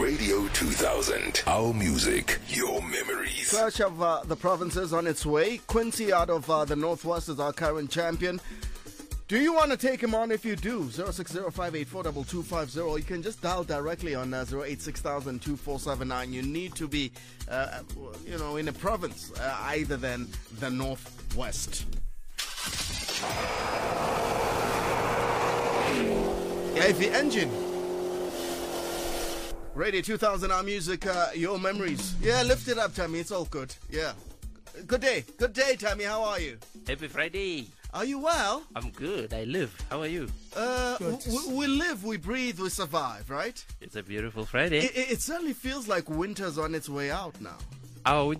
Radio 2000. Our music, your memories. Clash of the provinces on its way. Quincy out of the Northwest is our current champion. Do you want to take him on? If you do, 0605842250. You can just dial directly on 086,000-2479. You need to be, in a province either than the Northwest. Heavy engine. Radio 2000, our music, your memories. Yeah, lift it up, Tammy. It's all good. Yeah. Good day. Good day, Tammy. How are you? Happy Friday. Are you well? I'm good. I live. How are you? We live, we breathe, we survive, right? It's a beautiful Friday. It certainly feels like winter's on its way out now. Our